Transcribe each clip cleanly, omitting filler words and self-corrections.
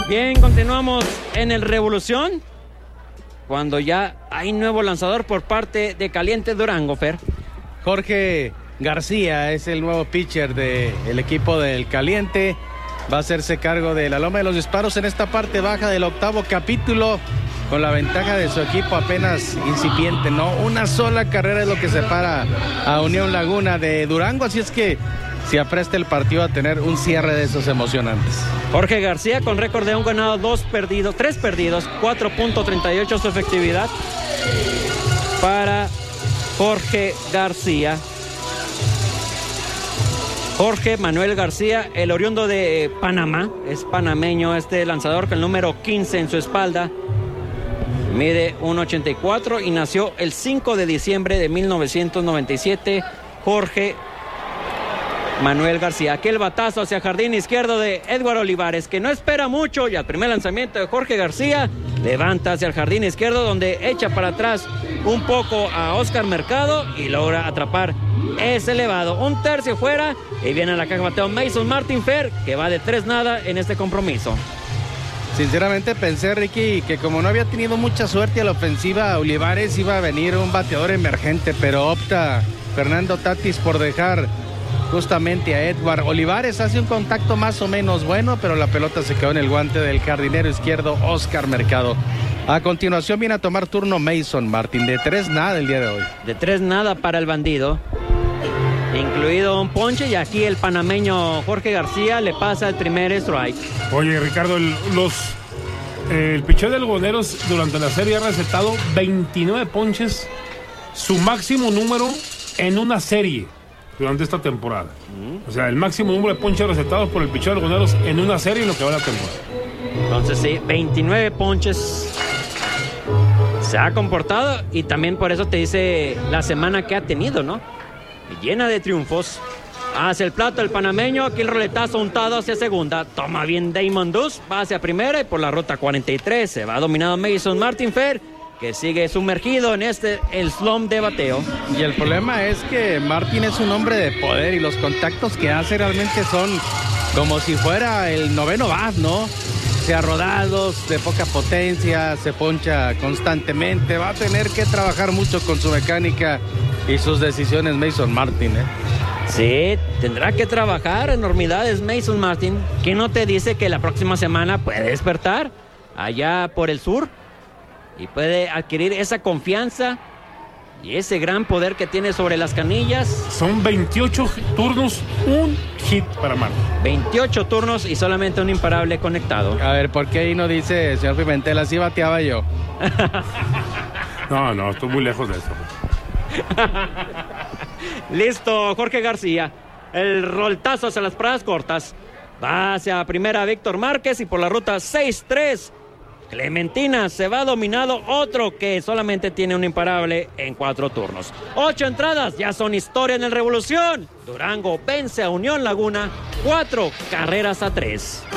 Bien, continuamos en el Revolución. Cuando ya hay nuevo lanzador por parte de Caliente Durango, Fer. Jorge García es el nuevo pitcher del equipo del Caliente. Va a hacerse cargo de la loma de los disparos en esta parte baja del octavo capítulo, con la ventaja de su equipo apenas incipiente, ¿no? Una sola carrera es lo que separa a Unión Laguna de Durango, así es que se apresta el partido a tener un cierre de esos emocionantes. Jorge García con récord de un ganado, 3 perdidos, 4.38 su efectividad para Jorge García. Jorge Manuel García, el oriundo de Panamá, es panameño este lanzador con el número 15 en su espalda. Mide 1.84 y nació el 5 de diciembre de 1997. Jorge Manuel García. Aquel batazo hacia jardín izquierdo de Edward Olivares, que no espera mucho, y al primer lanzamiento de Jorge García levanta hacia el jardín izquierdo, donde echa para atrás un poco a Oscar Mercado y logra atrapar ese elevado. Un tercio fuera y viene a la caja bateo Mason Martin, Fer, que va de 3-0 en este compromiso. Sinceramente pensé, Ricky, que como no había tenido mucha suerte a la ofensiva, Olivares iba a venir un bateador emergente, pero opta Fernando Tatis por dejar justamente a Edward Olivares. Hace un contacto más o menos bueno, pero la pelota se quedó en el guante del jardinero izquierdo Oscar Mercado. A continuación viene a tomar turno Mason Martin, de 3-0 el día de hoy. De 3-0 para el bandido, incluido un ponche, y aquí el panameño Jorge García le pasa el primer strike. Oye, Ricardo, el picheo de Algodoneros durante la serie ha recetado 29 ponches, su máximo número en una serie durante esta temporada. O sea, el máximo número de ponches recetados por el picheo de Algodoneros en una serie en lo que va la temporada. Entonces sí, 29 ponches. Se ha comportado, y también por eso te dice la semana que ha tenido, ¿no? Llena de triunfos. Hacia el plato el panameño, aquí el roletazo untado hacia segunda. Toma bien Damon Duz, va hacia primera, y por la ruta 43 se va dominado Mason Martin, Fer, que sigue sumergido en el slump de bateo. Y el problema es que Martin es un hombre de poder, y los contactos que hace realmente son como si fuera el noveno bat, ¿no? Sea rodados, de poca potencia, se poncha constantemente. Va a tener que trabajar mucho con su mecánica y sus decisiones Mason Martin, ¿eh? Sí, tendrá que trabajar enormidades Mason Martin. ¿Quién no te dice que la próxima semana puede despertar allá por el sur y puede adquirir esa confianza y ese gran poder que tiene sobre las canillas? Son 28 turnos, un hit para Martin. 28 turnos y solamente un imparable conectado. A ver, ¿por qué ahí no dice, señor Pimentel, así bateaba yo? No, estoy muy lejos de eso. Listo, Jorge García. El roltazo hacia las paradas cortas. Va hacia primera Víctor Márquez, y por la ruta 6-3 Clementina se va dominado, otro que solamente tiene un imparable en 4 turnos. 8 entradas ya son historia en el Revolución. Durango vence a Unión Laguna 4-3.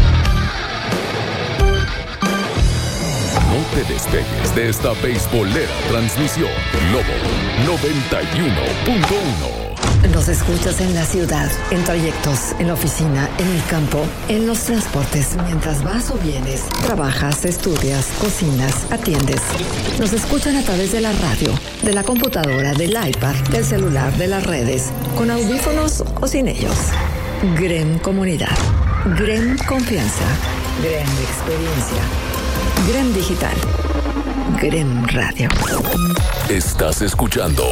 No te despegues de esta beisbolera transmisión. Globo 91.1. Nos escuchas en la ciudad, en trayectos, en la oficina, en el campo, en los transportes, mientras vas o vienes, trabajas, estudias, cocinas, atiendes. Nos escuchan a través de la radio, de la computadora, del iPad, del celular, de las redes, con audífonos o sin ellos. GREM Comunidad, GREM Confianza, GREM Experiencia, GREM Digital, GREM Radio. Estás escuchando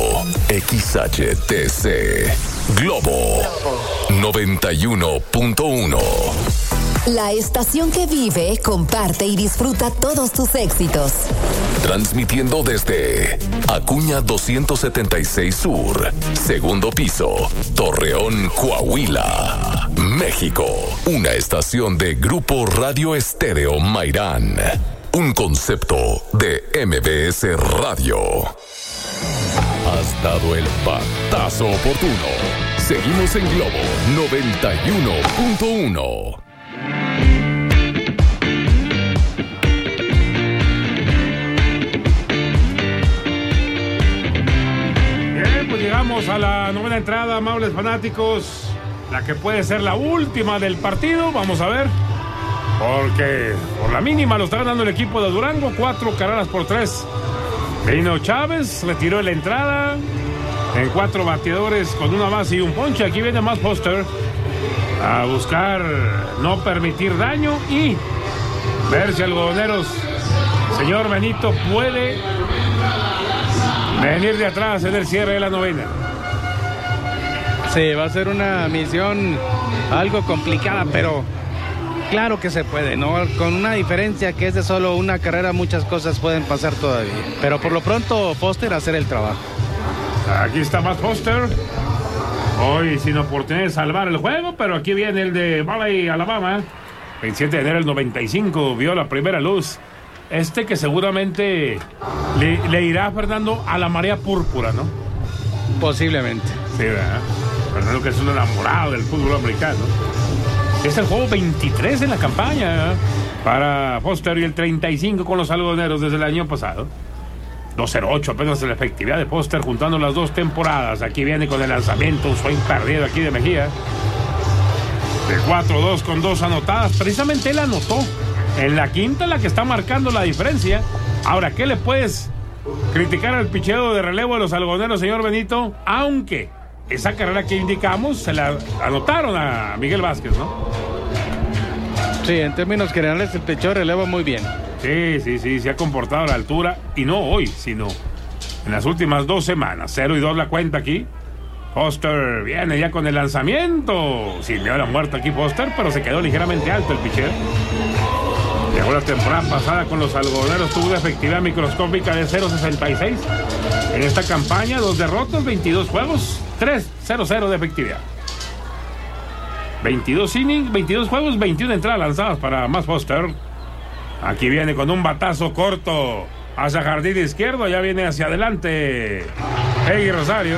XHTC Globo 91.1. La estación que vive, comparte y disfruta todos tus éxitos. Transmitiendo desde Acuña 276 Sur, segundo piso, Torreón, Coahuila, México. Una estación de Grupo Radio Estéreo Mairán. Un concepto de MBS Radio. Has dado el patazo oportuno. Seguimos en Globo 91.1. Bien, pues llegamos a la novena entrada, amables fanáticos. La que puede ser la última del partido. Vamos a ver. porque por la mínima lo está ganando el equipo de Durango, 4 carreras por 3. Vino Chávez, retiró la entrada en 4 bateadores con una base y un ponche. Aquí viene Matt Foster a buscar no permitir daño y ver si Algodoneros, señor Benito, puede venir de atrás en el cierre de la novena. Sí, va a ser una misión algo complicada, pero claro que se puede, ¿no? Con una diferencia que es de solo una carrera, muchas cosas pueden pasar todavía. Pero por lo pronto, Foster a hacer el trabajo. Aquí está Matt Foster. Hoy sin oportunidad de salvar el juego, pero aquí viene el de Valley, Alabama. 27 de enero del 95, vio la primera luz. Que seguramente le irá, Fernando, a la marea púrpura, ¿no? Posiblemente. Sí, ¿verdad? Fernando, que es un enamorado del fútbol americano. Es el juego 23 en la campaña para Foster y el 35 con los algodoneros desde el año pasado. 2.08 apenas la efectividad de Foster juntando las 2 temporadas. Aquí viene con el lanzamiento, un swing perdido aquí de Mejía. De 4-2 con 2 anotadas. Precisamente él anotó en la quinta, la que está marcando la diferencia. Ahora, ¿qué le puedes criticar al picheo de relevo de los algodoneros, señor Benito? Aunque esa carrera que indicamos se la anotaron a Miguel Vázquez, ¿no? Sí, en términos generales el picheo de relevo muy bien. Sí, se ha comportado a la altura, y no hoy, sino en las últimas 2 semanas. 0-2 la cuenta aquí. Foster viene ya con el lanzamiento. Sin miedo a la muerte aquí Foster, pero se quedó ligeramente alto el pitcher. Llegó la temporada pasada con los algodoneros, tuvo una efectividad microscópica de 0.66. En esta campaña, 2 derrotas, 22 juegos, 3.00 de efectividad. 22 innings, 22 juegos, 21 entradas lanzadas para Matt Foster. Aquí viene con un batazo corto hacia jardín izquierdo, ya viene hacia adelante Egui Rosario.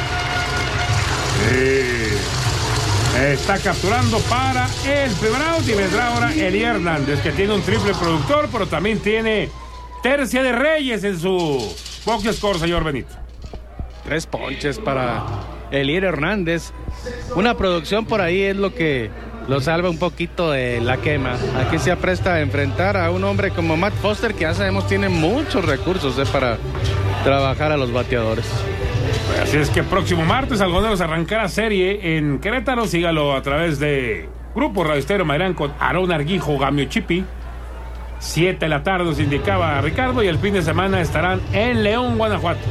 Está capturando para el primer out y vendrá ahora Eli Hernández, que tiene un triple productor, pero también tiene tercia de Reyes en su box score, señor Benito. 3 ponches para Elier Hernández. Una producción por ahí es lo que lo salva un poquito de la quema. Aquí se apresta a enfrentar a un hombre como Matt Foster, que ya sabemos tiene muchos recursos para trabajar a los bateadores. Así es que próximo martes Algodoneros arrancará serie en Querétaro. Sígalo a través de Grupo Radio Estéreo Mairán con Aarón Arguijo, Gamio Chipi. 7 de la tarde nos indicaba Ricardo, y el fin de semana estarán en León, Guanajuato,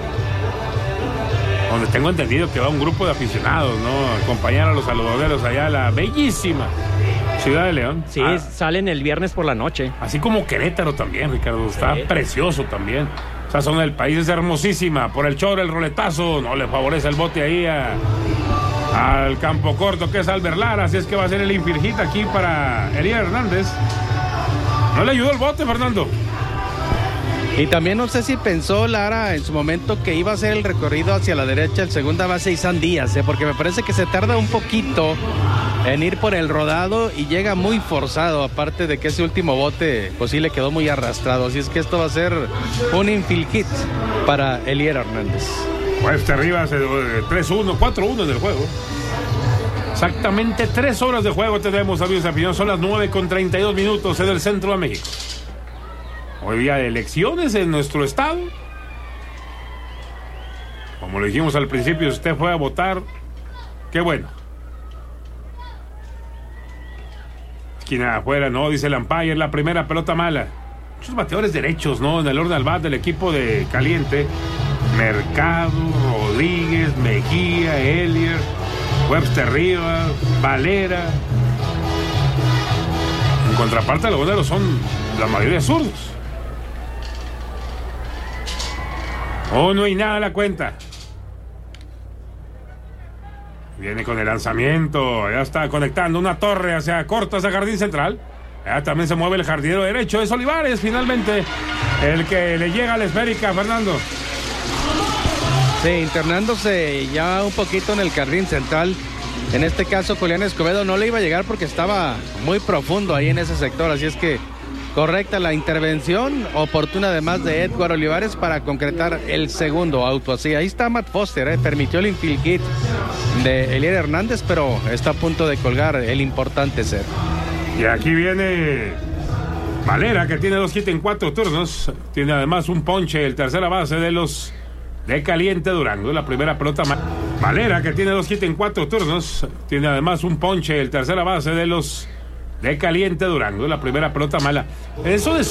donde tengo entendido que va un grupo de aficionados, ¿no? Acompañar a los algodoneros allá a la bellísima ciudad de León. Sí, salen el viernes por la noche. Así como Querétaro también, Ricardo. Está precioso también. Esa zona del país es hermosísima. Por el choro, el roletazo, no le favorece el bote ahí al campo corto, que es Albert Lara. Así es que va a ser el infirgita aquí para Elier Hernández. No le ayudó el bote, Fernando. Y también no sé si pensó Lara en su momento que iba a hacer el recorrido hacia la derecha, el segunda base Isan Díaz, porque me parece que se tarda un poquito en ir por el rodado y llega muy forzado, aparte de que ese último bote pues sí le quedó muy arrastrado. Así es que esto va a ser un infield hit para Elier Hernández. Pues te arriba 3-1, 4-1 en el juego. Exactamente 3 horas de juego tenemos, amigos de Afición. Son las 9:32 en el centro de México. Hoy día de elecciones en nuestro estado. Como lo dijimos al principio, si usted fue a votar, qué bueno. Esquina afuera, no, dice el umpire, la primera pelota mala. Muchos bateadores derechos, ¿no? En el orden al bat del equipo de Caliente. Mercado, Rodríguez, Mejía, Elier, Webster Rivas, Valera. En contraparte, los algodoneros son la mayoría zurdos. 1-0 la cuenta. Viene con el lanzamiento. Ya está conectando una torre hacia corta, hacia jardín central. Ya también se mueve el jardinero derecho. Es Olivares, finalmente, el que le llega a la esférica, Fernando. Sí, internándose ya un poquito en el jardín central. En este caso, Julián Escobedo no le iba a llegar porque estaba muy profundo ahí en ese sector. Así es que correcta la intervención oportuna además de Edgar Olivares para concretar el segundo auto. Así, ahí está Matt Foster, permitió el infield hit de Elier Hernández, pero está a punto de colgar el importante ser. Y aquí viene Valera, que tiene 2 hits en 4 turnos. Tiene además un ponche, el tercera base de los de Caliente Durango. La primera pelota Valera, que tiene 2 hits en 4 turnos. Tiene además un ponche, el tercera base de los de Caliente Durango. La primera pelota mala. Eso de